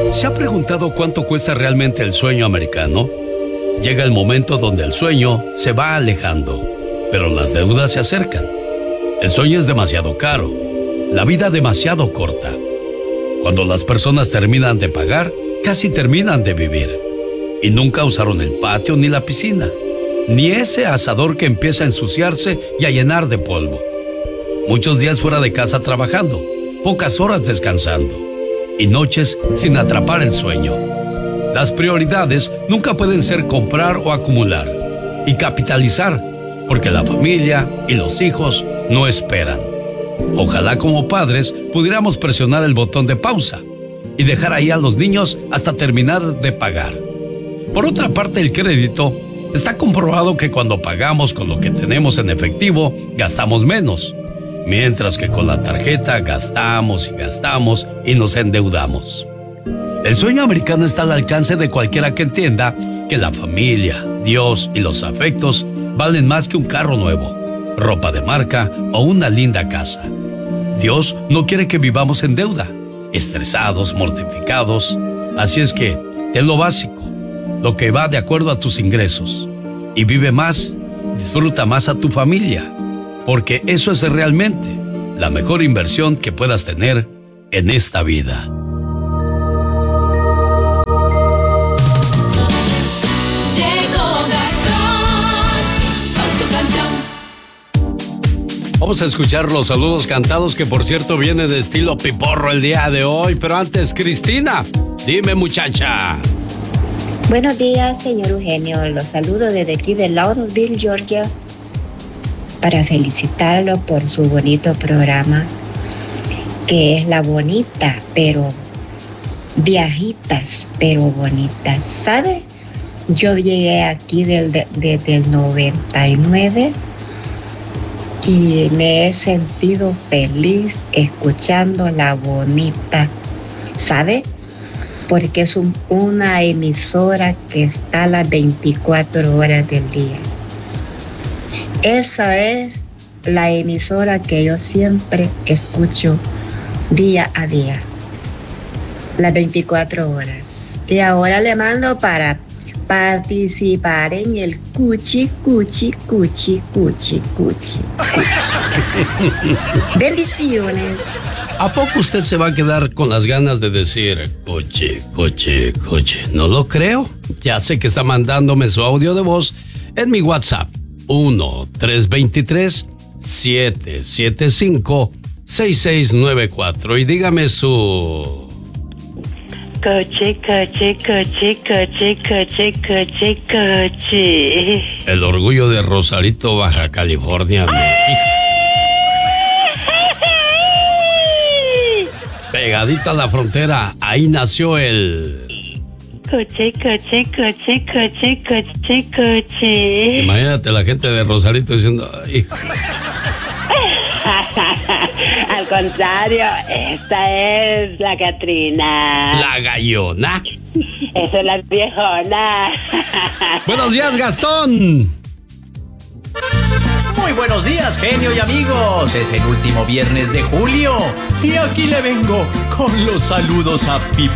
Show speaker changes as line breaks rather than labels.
¿Se ha preguntado cuánto cuesta realmente el sueño americano? Llega el momento donde el sueño se va alejando, pero las deudas se acercan. El sueño es demasiado caro, la vida demasiado corta. Cuando las personas terminan de pagar, casi terminan de vivir. Y nunca usaron el patio ni la piscina, ni ese asador que empieza a ensuciarse y a llenar de polvo. Muchos días fuera de casa trabajando, pocas horas descansando y noches sin atrapar el sueño. Las prioridades nunca pueden ser comprar o acumular y capitalizar, porque la familia y los hijos no esperan. Ojalá como padres pudiéramos presionar el botón de pausa y dejar ahí a los niños hasta terminar de pagar. Por otra parte, el crédito está comprobado que cuando pagamos con lo que tenemos en efectivo, gastamos menos, mientras que con la tarjeta gastamos y nos endeudamos. El sueño americano está al alcance de cualquiera que entienda que la familia, Dios y los afectos valen más que un carro nuevo, ropa de marca o una linda casa. Dios no quiere que vivamos en deuda, estresados, mortificados. Así es que ten lo básico, lo que va de acuerdo a tus ingresos, y vive más, disfruta más a tu familia, porque eso es realmente la mejor inversión que puedas tener en esta vida. Vamos a escuchar los saludos cantados, que por cierto viene de estilo piporro el día de hoy. Pero antes, Cristina, dime, muchacha.
Buenos días, señor Eugenio. Los saludo desde aquí de Lawrenceville, Georgia, para felicitarlo por su bonito programa, que es La Bonita, pero Viajitas, pero bonitas. ¿Sabe? Yo llegué aquí desde el 99 y me he sentido feliz escuchando La Bonita. ¿Sabe? Porque es una emisora que está a las 24 horas del día. Esa es la emisora que yo siempre escucho día a día, las 24 horas. Y ahora le mando para participar en el cuchi. Bendiciones.
¿A poco usted se va a quedar con las ganas de decir coche? No lo creo. Ya sé que está mandándome su audio de voz en mi WhatsApp 1-323-775-6694 y dígame su...
Coche.
El orgullo de Rosarito, Baja California, México. Pegadito a la frontera, ahí nació el...
Coche.
Imagínate la gente de Rosarito diciendo... Ay.
Al contrario, esta es la Catrina.
La Gallona.
Esa es la viejona.
Buenos días, Gastón.
Muy buenos días, genio y amigos. Es el último viernes de julio y aquí le vengo con los saludos a Pipo